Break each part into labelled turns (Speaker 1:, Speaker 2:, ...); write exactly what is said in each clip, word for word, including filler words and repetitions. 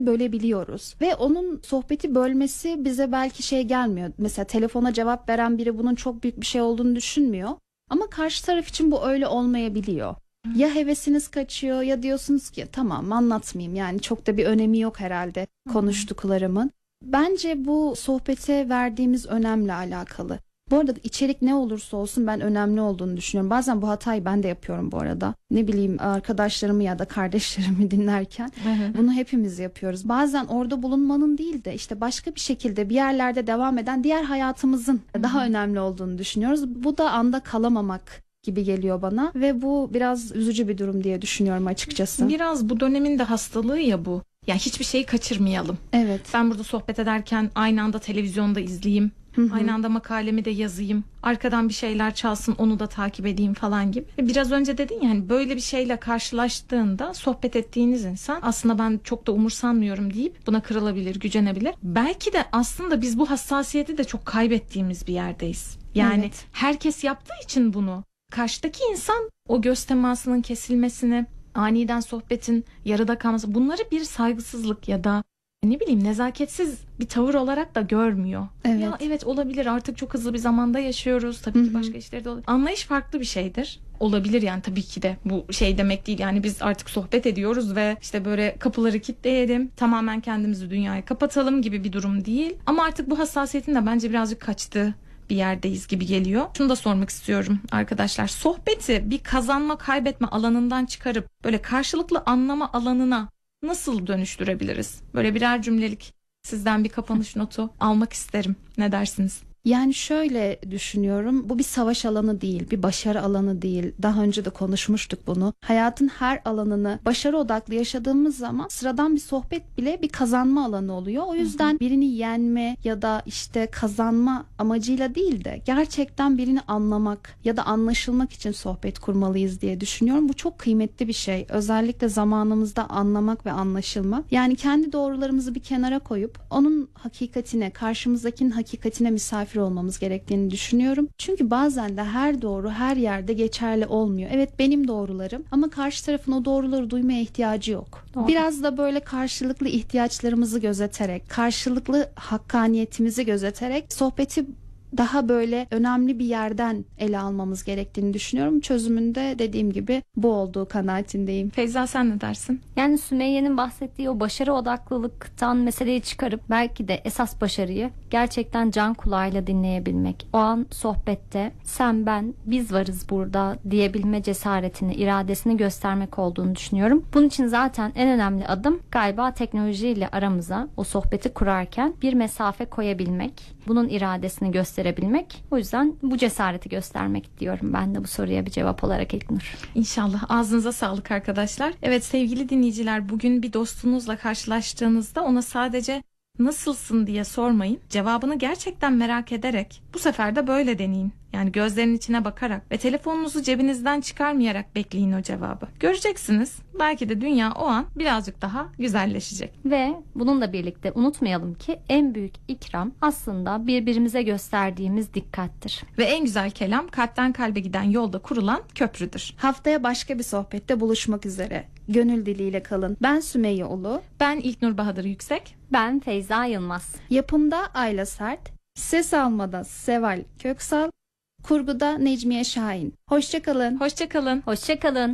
Speaker 1: bölebiliyoruz. Ve onun sohbeti bölmesi bize belki şey gelmiyor. Mesela telefona cevap veren biri bunun çok büyük bir şey olduğunu düşünmüyor. Ama karşı taraf için bu öyle olmayabiliyor. Ya hevesiniz kaçıyor ya diyorsunuz ki tamam anlatmayayım, yani çok da bir önemi yok herhalde konuştuklarımın. Bence bu sohbete verdiğimiz önemle alakalı. Bu arada içerik ne olursa olsun ben önemli olduğunu düşünüyorum. Bazen bu hatayı ben de yapıyorum bu arada. Ne bileyim, arkadaşlarımı ya da kardeşlerimi dinlerken bunu hepimiz yapıyoruz. Bazen orada bulunmanın değil de işte başka bir şekilde bir yerlerde devam eden diğer hayatımızın daha önemli olduğunu düşünüyoruz. Bu da anda kalamamak gibi geliyor bana ve bu biraz üzücü bir durum diye düşünüyorum açıkçası.
Speaker 2: Biraz bu dönemin de hastalığı ya bu. Yani hiçbir şeyi kaçırmayalım.
Speaker 1: Evet.
Speaker 2: Ben burada sohbet ederken aynı anda televizyonda izleyeyim. Hı hı. Aynı anda makalemi de yazayım. Arkadan bir şeyler çalsın, onu da takip edeyim falan gibi. Biraz önce dedin ya, hani böyle bir şeyle karşılaştığında sohbet ettiğiniz insan aslında ben çok da umursanmıyorum deyip buna kırılabilir, gücenebilir. Belki de aslında biz bu hassasiyeti de çok kaybettiğimiz bir yerdeyiz. Yani
Speaker 1: evet.
Speaker 2: herkes yaptığı için bunu. Karşıdaki insan o göz temasının kesilmesini, aniden sohbetin yarıda kalması, bunları bir saygısızlık ya da ne bileyim nezaketsiz bir tavır olarak da görmüyor.
Speaker 1: Evet.
Speaker 2: Ya evet, olabilir, artık çok hızlı bir zamanda yaşıyoruz. Tabii ki başka işleri de olabilir. Anlayış farklı bir şeydir. Olabilir yani, tabii ki de bu şey demek değil. Yani biz artık sohbet ediyoruz ve işte böyle kapıları kilitleyelim, tamamen kendimizi dünyaya kapatalım gibi bir durum değil. Ama artık bu hassasiyetin de bence birazcık kaçtığı bir yerdeyiz gibi geliyor. Şunu da sormak istiyorum arkadaşlar. Sohbeti bir kazanma kaybetme alanından çıkarıp böyle karşılıklı anlama alanına nasıl dönüştürebiliriz? Böyle birer cümlelik sizden bir kapanış notu almak isterim. Ne dersiniz?
Speaker 1: Yani şöyle düşünüyorum, bu bir savaş alanı değil, bir başarı alanı değil. Daha önce de konuşmuştuk bunu. Hayatın her alanını başarı odaklı yaşadığımız zaman sıradan bir sohbet bile bir kazanma alanı oluyor. O yüzden birini yenme ya da işte kazanma amacıyla değil de gerçekten birini anlamak ya da anlaşılmak için sohbet kurmalıyız diye düşünüyorum. Bu çok kıymetli bir şey. Özellikle zamanımızda anlamak ve anlaşılmak. Yani kendi doğrularımızı bir kenara koyup onun hakikatine, karşımızdakinin hakikatine misafir olmamız gerektiğini düşünüyorum. Çünkü bazen de her doğru her yerde geçerli olmuyor. Evet, benim doğrularım ama karşı tarafın o doğruları duymaya ihtiyacı yok. Doğru. Biraz da böyle karşılıklı ihtiyaçlarımızı gözeterek, karşılıklı hakkaniyetimizi gözeterek sohbeti daha böyle önemli bir yerden ele almamız gerektiğini düşünüyorum. Çözümünde dediğim gibi bu olduğu kanaatindeyim.
Speaker 2: Feyza, sen ne dersin?
Speaker 3: Yani Sümeyye'nin bahsettiği o başarı odaklılıktan meseleyi çıkarıp belki de esas başarıyı gerçekten can kulağıyla dinleyebilmek. O an sohbette sen, ben, biz varız burada diyebilme cesaretini, iradesini göstermek olduğunu düşünüyorum. Bunun için zaten en önemli adım galiba teknolojiyle aramıza o sohbeti kurarken bir mesafe koyabilmek, bunun iradesini gösterebilmek. O yüzden bu cesareti göstermek diyorum ben de bu soruya bir cevap olarak İlknur.
Speaker 2: İnşallah. Ağzınıza sağlık arkadaşlar. Evet sevgili dinleyiciler, bugün bir dostunuzla karşılaştığınızda ona sadece nasılsın diye sormayın. Cevabını gerçekten merak ederek bu sefer de böyle deneyin. Yani gözlerinin içine bakarak ve telefonunuzu cebinizden çıkarmayarak bekleyin o cevabı. Göreceksiniz. Belki de dünya o an birazcık daha güzelleşecek.
Speaker 3: Ve bununla birlikte unutmayalım ki en büyük ikram aslında birbirimize gösterdiğimiz dikkattir.
Speaker 2: Ve en güzel kelam kalpten kalbe giden yolda kurulan köprüdür.
Speaker 1: Haftaya başka bir sohbette buluşmak üzere. Gönül diliyle kalın. Ben Sümeyye Ulu.
Speaker 2: Ben İlknur Bahadır Yüksek.
Speaker 3: Ben Feyza Yılmaz.
Speaker 1: Yapımda Ayla Sert. Ses almada Seval Köksal. Kurguda Necmiye Şahin. Hoşçakalın.
Speaker 2: Hoşçakalın.
Speaker 3: Hoşçakalın.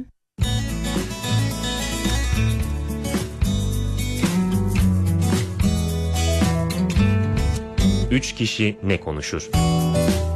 Speaker 4: Üç kişi ne konuşur?